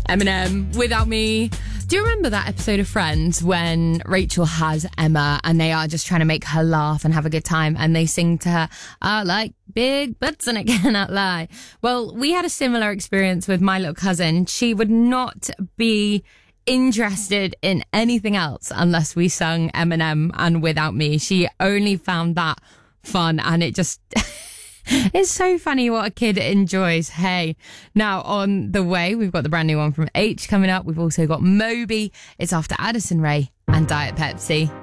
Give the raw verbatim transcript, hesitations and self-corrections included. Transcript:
Eminem, Without Me. Do you remember that episode of Friends when Rachel has Emma and they are just trying to make her laugh and have a good time, and they sing to her, I like big butts and I cannot lie. Well, we had a similar experience with my little cousin. She would not be interested in anything else unless we sung Eminem and Without Me. She only found that fun, and it just... It's so funny what a kid enjoys. Hey, now on the way, we've got the brand new one from H coming up. We've also got Moby. It's after Addison Rae and Diet Pepsi.